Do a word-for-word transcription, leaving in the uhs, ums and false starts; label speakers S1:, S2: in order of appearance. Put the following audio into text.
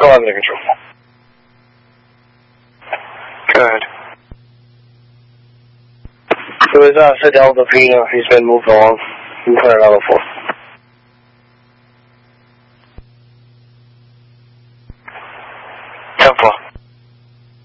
S1: Still under control. Good. It was uh, Delta Pino. He's been moved along. You can put it on level four.